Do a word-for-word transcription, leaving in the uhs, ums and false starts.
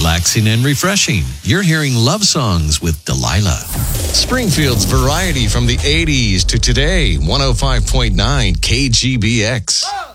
relaxing and refreshing. You're hearing love songs with Delilah. Springfield's variety from the eighties to today. one oh five point nine K G B X.